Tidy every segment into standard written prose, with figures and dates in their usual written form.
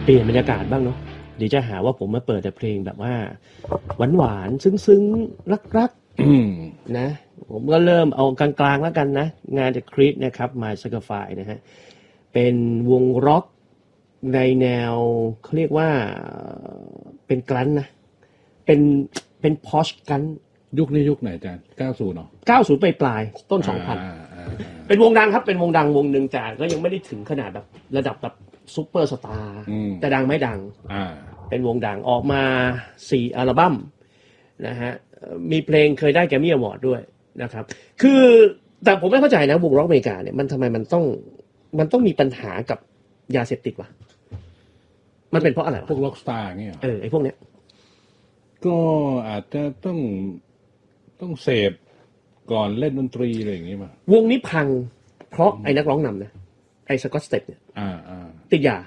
เปลี่ยนบรรยากาศบ้างเนาะเดี๋ยวจะหาว่าผมมาเปิดแต่เพลงแบบว่าหวานๆซึ้งๆรักๆนะผมก็เริ่มเอากลางๆแล้วกันนะงานจากคริสนะครับ My Sacrifice นะฮะเป็นวงร็อกในแนวเขาเรียกว่าเป็นกลั้นนะเป็นพอชกันยุคนี้ยุคไหนอาจารย์90เนาะ 90ปลายๆต้น 2000เป็นวงดังครับเป็นวงดังวงหนึ่งแต่ก็ยังไม่ได้ถึงขนาดแบบระดับแบบซุปเปอร์สตาร์แต่ดังไม่ดังเป็นวงดังออกมา4อัลบั้มนะฮะมีเพลงเคยได้แกรมมี่อวอร์ดด้วยนะครับคือแต่ผมไม่เข้าใจนะวงร็อกอเมริกาเนี่ยมันทำไมมันต้องมีปัญหากับยาเสพติดวะมันเป็นเพราะอะไรพวกร็อกสตาร์เงี้ยไอ้พวกเนี้ยก็อาจจะต้องเสพก่อนเล่นดนตรีอะไรอย่างงี้มาวงนี้พังเพราะไอ้นักร้องนำนะไอ้สกอตสเต็ปเนี่ยติดยา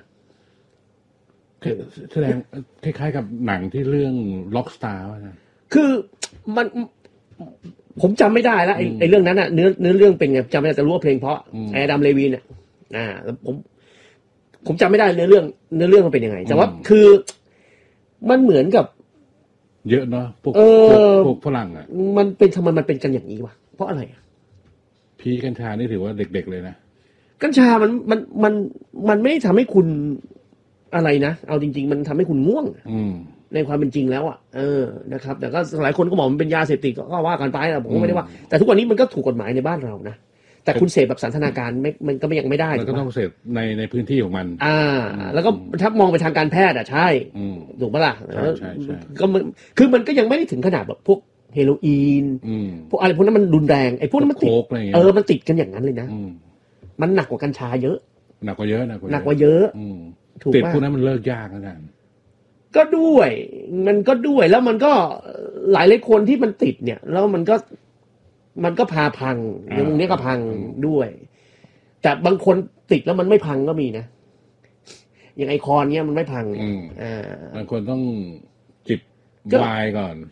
แสดงคล้ายๆกับหนังที่เรื่องล็อกสตาร์ว่านะคือมันผมจำไม่ได้แล้วไอ้เรื่องนั้นน่ะเนื้อเรื่องเป็นไงจำไม่ได้แต่รู้ว่าเพลงเพราะไอ้อดัมเลวีนเนี่ยผมจำไม่ได้เนื้อเรื่องมันเป็นยังไงแต่ว่าคือมันเหมือนกับเยอะเนาะพวกฝรั่งอ่ะมันเป็นทำไมมันเป็นกันอย่างนี้วะเพราะอะไรพีกัญชานี่ถือว่าเด็กๆเลยนะกัญชามันไม่ได้ทำให้คุณอะไรนะเอาจริงๆมันทำให้คุณง่วงในความเป็นจริงแล้วนะครับแต่ก็หลายคนก็บอกมันเป็นยาเสพติดก็ว่ากันไปนะผมก็ไม่ได้ว่าแต่ทุกวันนี้มันก็ถูกกฎหมายในบ้านเรานะแต่คุณเสพแบบสันทนาการมันก็ยังไม่ได้มันก็ต้องเสพในพื้นที่ของมันแล้วก็ถ้ามองไปทางการแพทย์ใช่ถูกปะล่ะใช่ก็คือมันก็ยังไม่ได้ถึงขนาดแบบพวกเฮโรอีนพวกอะไรพวกนั้นมันรุนแรงไอ้พวกนั้นมันติดมันติดกันอย่างนั้นเลยนะมันหนักกว่ากัญชาเยอะหนักกว่าเยอะติดพวกนั้นมันเลิกยากนะท่านก็ด้วยแล้วมันก็หลายคนที่มันติดเนี่ยแล้วมันก็พาพังอย่างวงนี้ก็พังด้วยแต่บางคนติดแล้วมันไม่พังก็มีนะอย่างไอคอนเนี้ยมันไม่พังบางคนต้องจิบวายก่อน